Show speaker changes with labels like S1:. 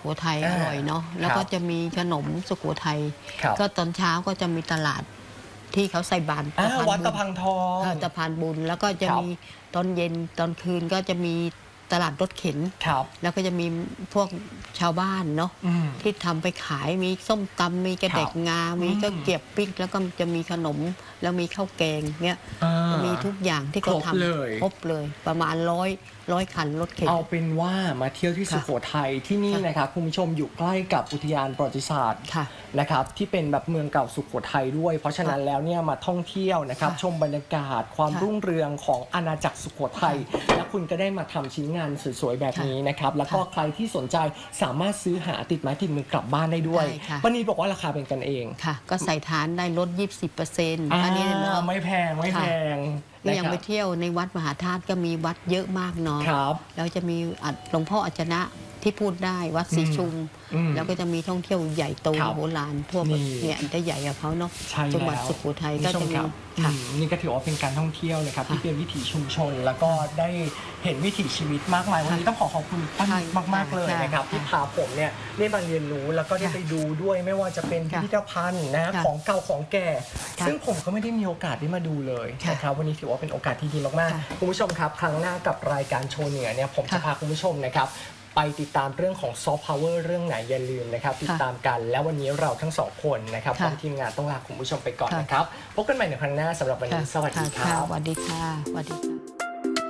S1: โขทัยอร่อยเนาะแล้วก็จะมีขนมสุโขทัยก็ตอนเช้าก็จะมีตลาดที่เขาใส่บาตร
S2: วัดตะพังทอง
S1: ตะพานบุญแล้วก็จะมีตอนเย็นตอนคืนก็จะมีตลาดรถเข็นแล้วก็จะมีพวกชาวบ้านเนาะที่ทำไปขายมีส้มตำมีกระเด็กงามีก็เกี๊ยวปิ๊กแล้วก็จะมีขนมแล้วมีข้าวแกงเนี่ยมีทุกอย่างที่เขาทำครบเลยประมาณร้อยคันรถเข็น
S2: เอาเป็นว่ามาเที่ยวที่สุโขทัยที่นี่นะครับคุณผู้ชมอยู่ใกล้กับอุทยานประวัติศาสตร์นะครับที่เป็นแบบเมืองเก่าสุโขทัยด้วยเพราะฉะนั้นแล้วเนี่ยมาท่องเที่ยวนะครับชมบรรยากาศความรุ่งเรืองของอาณาจักรสุโขทัยและคุณก็ได้มาทำชิ้นงานสวยๆแบบนี้นะครับแล้วก็ใครที่สนใจสามารถซื้อหาติดไม้ติดมือกลับบ้านได้ด้วยวันนี้บอกว่าราคาเป็นกันเอง
S1: ค่ะก็ใส่ฐานได้ลด 20%อันนี้
S2: ไม่แพง
S1: ยังไปเที่ยวในวัดมหาธาตุก็มีวัดเยอะมากเนาะแล้วจะมีหลวงพ่ออัจฉนะที่พูดได้วัดศรีชุมแล้วก็จะมีท่องเที่ยวใหญ่โตโบราณทั่วเนี่ยอันใหญ่กับเขาเนาะจังหวัดสุโขทัยก็จะมี
S2: นี่ก็ถือว่าเป็นการท่องเที่ยวนะครับที่เป็นวิถีชุมชนแล้วก็ได้เห็นวิถีชีวิตมากมายวันนี้ต้องขอบคุณท่านมากๆเลยนะครับที่พาผมเนี่ยได้มาเรียนรู้แล้วก็ได้ไปดูด้วยไม่ว่าจะเป็นพิพิธภัณฑ์นะของเก่าของแก่ซึ่งผมก็ไม่ได้มีโอกาสได้มาดูเลยนะครับวันนี้ถือว่าเป็นโอกาสที่ดีมากๆคุณผู้ชมครับครั้งหน้ากับรายการโชว์เหนือเนี่ยผมจะพาคุณผู้ชมนะครับไปติดตามเรื่องของซอฟต์พาวเวอร์เรื่องไหนอย่าลืมนะครับติดตามกันแล้ววันนี้เราทั้งสองคนนะครับพร้อมทีมงานต้องลาคุณผู้ชมไปก่อนนะครับพบกันใหม่ในครั้งหน้าสำหรับวันนี้สวัสดีครับ
S1: สวัสดีค่ะ